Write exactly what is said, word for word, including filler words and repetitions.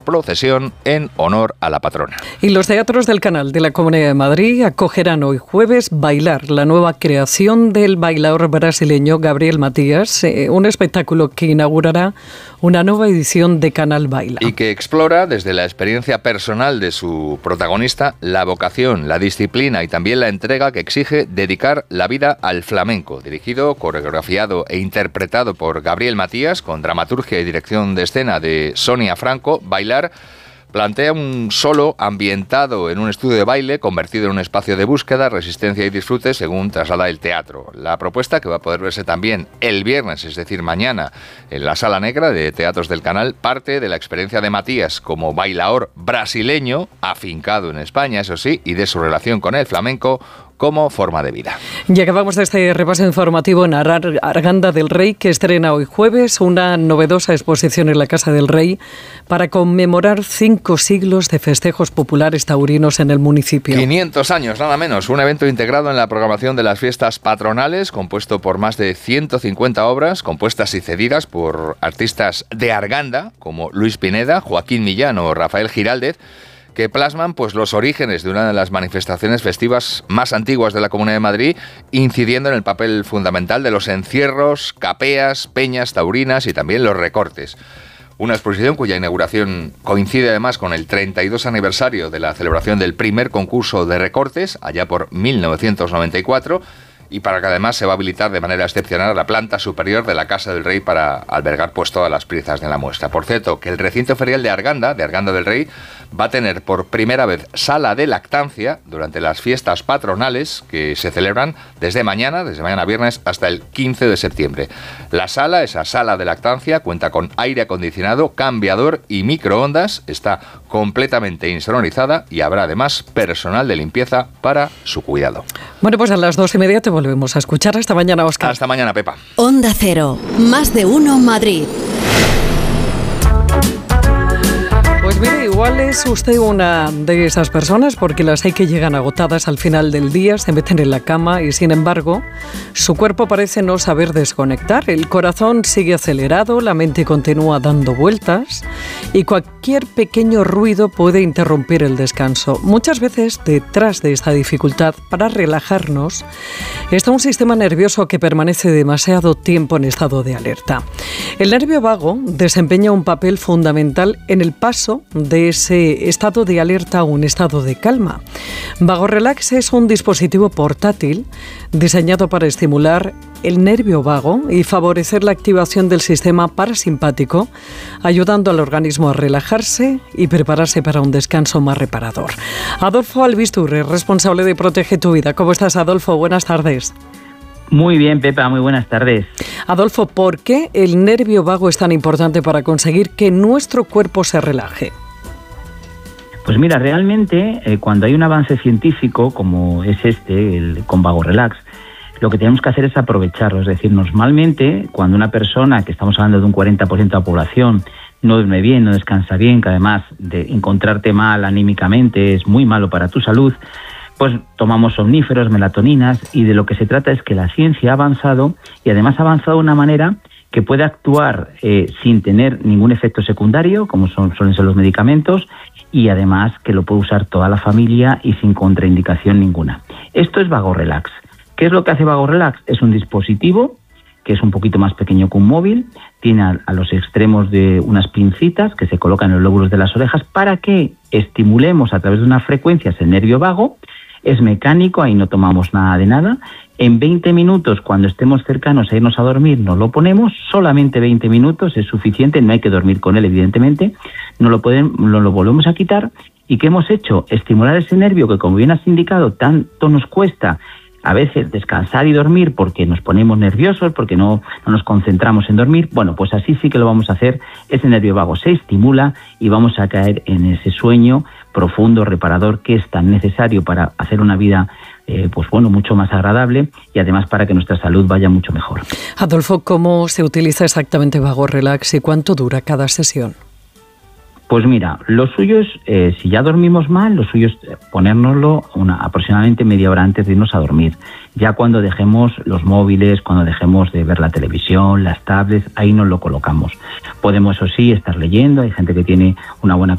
procesión en honor a la patrona. Y los teatros del Canal de la Comunidad de Madrid acogerán hoy jueves Bailar, la nueva creación del bailaor brasileño Gabriel Matías, eh, un espectáculo que inaugurará una nueva edición de Canal Baila. Y que explora desde la experiencia personal de su protagonista la vocación, la disciplina y también la entrega que exige dedicar la vida al flamenco. Dirigido, coreografiado e interpretado por Gabriel Matías, con dramaturgia y dirección de escena de Sonia Franco, Bailar plantea un solo ambientado en un estudio de baile convertido en un espacio de búsqueda, resistencia y disfrute según traslada el teatro. La propuesta, que va a poder verse también el viernes, es decir, mañana, en la Sala Negra de Teatros del Canal, parte de la experiencia de Matías como bailaor brasileño, afincado en España, eso sí, y de su relación con el flamenco como forma de vida. Y acabamos de este repaso informativo en Ar- Arganda del Rey, que estrena hoy jueves una novedosa exposición en la Casa del Rey para conmemorar cinco siglos de festejos populares taurinos en el municipio. quinientos años, nada menos. Un evento integrado en la programación de las fiestas patronales, compuesto por más de ciento cincuenta obras, compuestas y cedidas por artistas de Arganda, como Luis Pineda, Joaquín Millán o Rafael Giraldez, que plasman pues los orígenes de una de las manifestaciones festivas más antiguas de la Comunidad de Madrid, incidiendo en el papel fundamental de los encierros, capeas, peñas taurinas y también los recortes. Una exposición cuya inauguración coincide además con el treinta y dos aniversario de la celebración del primer concurso de recortes, allá por mil novecientos noventa y cuatro, y para que además se va a habilitar de manera excepcional la planta superior de la Casa del Rey para albergar pues todas las piezas de la muestra. Por cierto, que el recinto ferial de Arganda, de Arganda del Rey, va a tener por primera vez sala de lactancia durante las fiestas patronales que se celebran desde mañana, desde mañana viernes hasta el quince de septiembre. La sala, esa sala de lactancia, cuenta con aire acondicionado, cambiador y microondas, está completamente insonorizada y habrá además personal de limpieza para su cuidado. Bueno, pues a las dos y media te volvemos a escuchar. Hasta mañana, Óscar. Hasta mañana, Pepa. Onda Cero, más de uno Madrid. Pues mire, igual es usted una de esas personas, porque las hay que llegan agotadas al final del día, se meten en la cama y sin embargo su cuerpo parece no saber desconectar. El corazón sigue acelerado, la mente continúa dando vueltas y cualquier pequeño ruido puede interrumpir el descanso. Muchas veces detrás de esta dificultad para relajarnos está un sistema nervioso que permanece demasiado tiempo en estado de alerta. El nervio vago desempeña un papel fundamental en el paso de ese estado de alerta a un estado de calma. Vago Relax es un dispositivo portátil diseñado para estimular el nervio vago y favorecer la activación del sistema parasimpático, ayudando al organismo a relajarse y prepararse para un descanso más reparador. Adolfo Albistur, responsable de Protege tu Vida. ¿Cómo estás, Adolfo? Buenas tardes. Muy bien, Pepa, muy buenas tardes. Adolfo, ¿por qué el nervio vago es tan importante para conseguir que nuestro cuerpo se relaje? Pues mira, realmente eh, cuando hay un avance científico como es este, el con Vago Relax, lo que tenemos que hacer es aprovecharlo. Es decir, normalmente cuando una persona, que estamos hablando de un cuarenta por ciento de la población, no duerme bien, no descansa bien, que además de encontrarte mal anímicamente es muy malo para tu salud, pues tomamos somníferos, melatoninas, y de lo que se trata es que la ciencia ha avanzado y además ha avanzado de una manera que puede actuar eh, sin tener ningún efecto secundario, como son, suelen ser los medicamentos, y además que lo puede usar toda la familia y sin contraindicación ninguna. Esto es Vago Relax. ¿Qué es lo que hace Vago Relax? Es un dispositivo que es un poquito más pequeño que un móvil, tiene a, a los extremos de unas pincitas que se colocan en los lóbulos de las orejas para que estimulemos a través de unas frecuencias el nervio vago. Es mecánico, ahí no tomamos nada de nada. En veinte minutos, cuando estemos cercanos a irnos a dormir, nos lo ponemos. Solamente veinte minutos es suficiente, no hay que dormir con él, evidentemente. Nos lo, podemos, nos lo volvemos a quitar. ¿Y qué hemos hecho? Estimular ese nervio que, como bien has indicado, tanto nos cuesta a veces descansar y dormir porque nos ponemos nerviosos, porque no, no nos concentramos en dormir. Bueno, pues así sí que lo vamos a hacer. Ese nervio vago se estimula y vamos a caer en ese sueño profundo, reparador, que es tan necesario para hacer una vida eh, pues bueno, mucho más agradable y además para que nuestra salud vaya mucho mejor. Adolfo, ¿cómo se utiliza exactamente Vago Relax y cuánto dura cada sesión? Pues mira, lo suyo es, eh, si ya dormimos mal, lo suyo es ponérnoslo una, aproximadamente media hora antes de irnos a dormir. Ya cuando dejemos los móviles, cuando dejemos de ver la televisión, las tablets, ahí nos lo colocamos. Podemos, eso sí, estar leyendo. Hay gente que tiene una buena